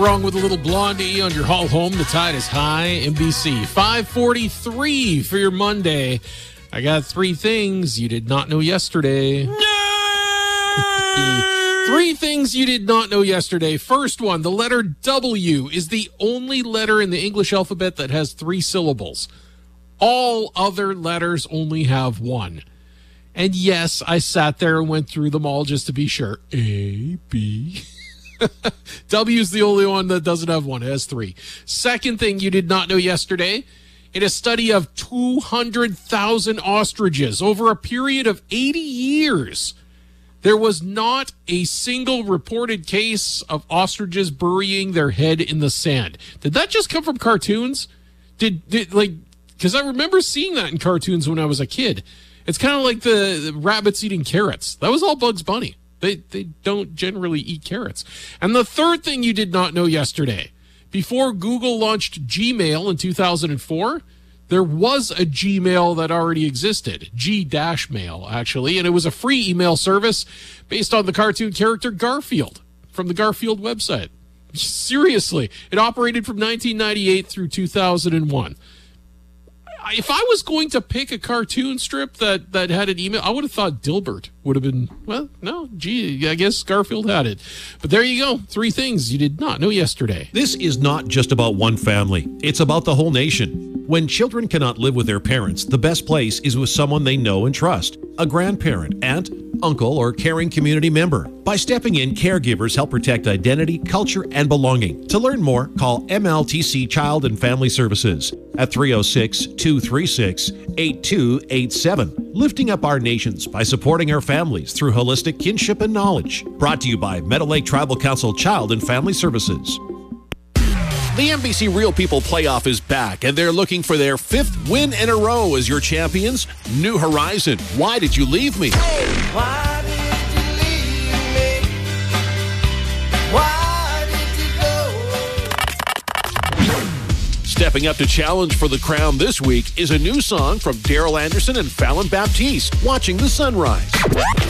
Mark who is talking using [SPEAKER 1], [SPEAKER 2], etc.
[SPEAKER 1] Wrong with a little Blondie on your haul home. The tide is high. NBC 5:43 for your Monday. I got 3 things you did not know yesterday. No! 3 things you did not know yesterday. First one, the letter W is the only letter in the English alphabet that has 3 syllables. All other letters only have 1. And yes, I sat there and went through them all just to be sure. A, B... W is the only one that doesn't have 1. It has 3. Second thing you did not know yesterday, in a study of 200,000 ostriches over a period of 80 years, there was not a single reported case of ostriches burying their head in the sand. Did that just come from cartoons? Because I remember seeing that in cartoons when I was a kid. It's kind of like the rabbits eating carrots. That was all Bugs Bunny. They don't generally eat carrots. And the third thing you did not know yesterday, before Google launched Gmail in 2004, there was a Gmail that already existed, G-Mail, actually, and it was a free email service based on the cartoon character Garfield from the Garfield website. Seriously, it operated from 1998 through 2001. If I was going to pick a cartoon strip that had an email, I would have thought Dilbert would have been, well, no, I guess Garfield had it. But there you go. 3 things you did not know yesterday.
[SPEAKER 2] This is not just about one family. It's about the whole nation. When children cannot live with their parents, the best place is with someone they know and trust. A grandparent, aunt, uncle, or caring community member. By stepping in, caregivers help protect identity, culture, and belonging. To learn more, call MLTC Child and Family Services at 306-236-8287. Lifting up our nations by supporting our families through holistic kinship and knowledge. Brought to you by Meadow Lake Tribal Council Child and Family Services. The NBC Real People Playoff is back, and they're looking for their 5th win in a row as your champions. New Horizon, Why Did You Leave Me?
[SPEAKER 3] Why did you leave me? Why did you go?
[SPEAKER 2] Stepping up to challenge for the crown this week is a new song from Daryl Anderson and Fallon Baptiste, Watching the Sunrise.